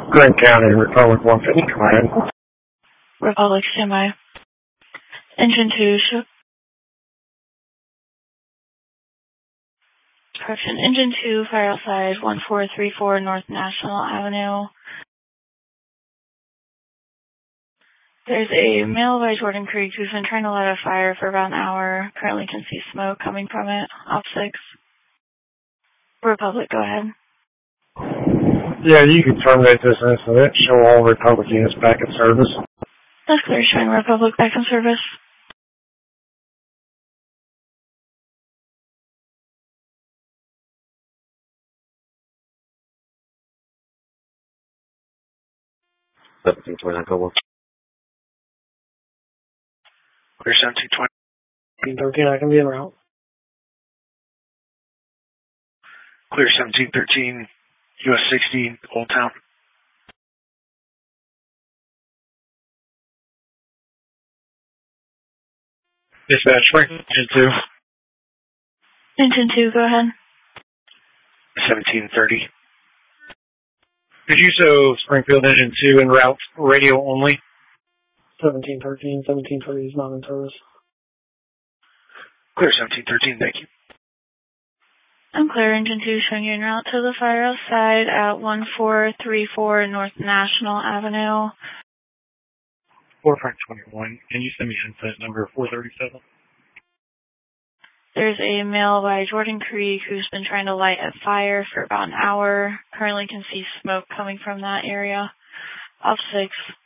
Grant County, Republic 150, command. Republic, standby. Engine 2, show. Correction, Engine 2, fire outside 1434 North National Avenue. There's a male by Jordan Creek who's been trying to light a fire for about an hour. Currently can see smoke coming from it. Op 6. Republic, go ahead. Yeah, you can terminate this incident. Show all Republic units back in service. That's clear, showing Republic back in service. Clear 1720. 13, I can be en route. Clear 1713, US 60, Old Town. Dispatch, Engine 2. Engine 2, go ahead. 1730. Could you show Springfield Engine 2 en route, radio only? 1713, 1730 is not in service. Clear 1713, thank you. I'm clear, Engine 2, showing you en route to the fire outside at 1434 North National Avenue. 4521, can you send me incident number 437? There's a male by Jordan Creek who's been trying to light a fire for about an hour. Currently can see smoke coming from that area. Op 6.